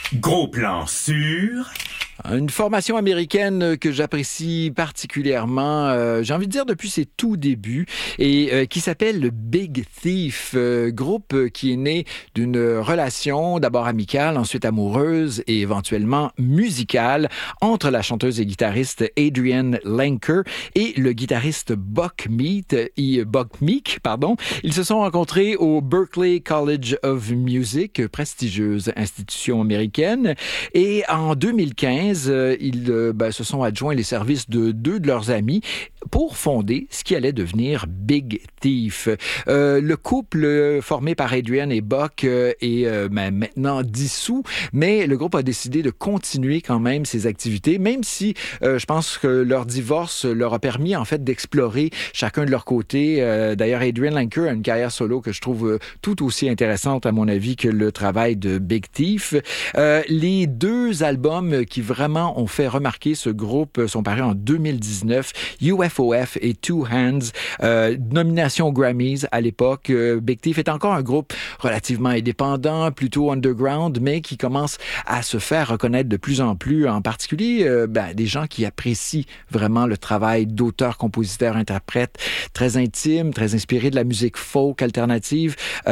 Gros plan sur... Une formation américaine que j'apprécie particulièrement, j'ai envie de dire depuis ses tout débuts, et qui s'appelle le Big Thief, groupe qui est né d'une relation d'abord amicale, ensuite amoureuse et éventuellement musicale entre la chanteuse et guitariste Adrienne Lenker et le guitariste Buck Meek. Ils se sont rencontrés au Berklee College of Music, prestigieuse institution américaine, et en 2015, ils se sont adjoints les services de deux de leurs amis pour fonder ce qui allait devenir Big Thief. Le couple formé par Adrienne et Buck est maintenant dissous, mais le groupe a décidé de continuer quand même ses activités, même si je pense que leur divorce leur a permis en fait d'explorer chacun de leur côté. D'ailleurs, Adrienne Lenker a une carrière solo que je trouve tout aussi intéressante à mon avis que le travail de Big Thief. Les deux albums qui vraiment ont fait remarquer ce groupe sont parus en 2019, UFOF et Two Hands, nomination aux Grammys à l'époque. Big Thief est encore un groupe relativement indépendant, plutôt underground, mais qui commence à se faire reconnaître de plus en plus, en particulier des gens qui apprécient vraiment le travail d'auteur, compositeur, interprète, très intime, très inspiré de la musique folk alternative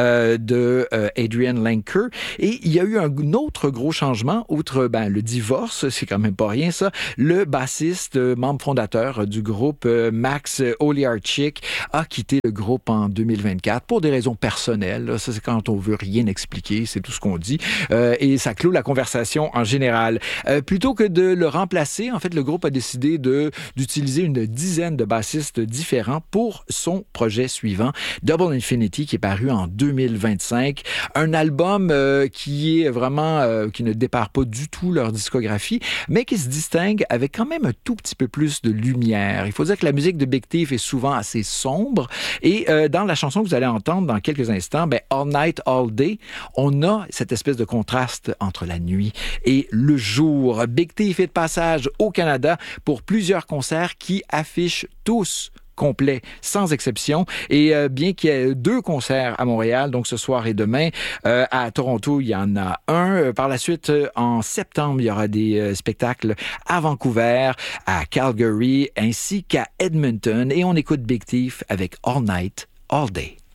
de Adrienne Lenker. Et il y a eu un autre gros changement, outre le divorce, c'est quand même pas rien ça. Le bassiste, membre fondateur du groupe, Max Oliarchik, a quitté le groupe en 2024 pour des raisons personnelles. Ça, c'est quand on veut rien expliquer, c'est tout ce qu'on dit. Et ça clôt la conversation en général. Plutôt que de le remplacer, en fait, le groupe a décidé d'utiliser une dizaine de bassistes différents pour son projet suivant, Double Infinity, qui est paru en 2025. Un album qui est vraiment, qui ne dépare pas du tout leur discographie, mais qui se distingue avec quand même un tout petit peu plus de lumière. Il faut dire que la musique de Big Thief est souvent assez sombre, et dans la chanson que vous allez entendre dans quelques instants, All Night, All Day, on a cette espèce de contraste entre la nuit et le jour. Big Thief est de passage au Canada pour plusieurs concerts qui affichent tous complet, sans exception. Et bien qu'il y ait deux concerts à Montréal, donc ce soir et demain, à Toronto, il y en a un. Par la suite, en septembre, il y aura des spectacles à Vancouver, à Calgary, ainsi qu'à Edmonton. Et on écoute Big Thief avec All Night, All Day.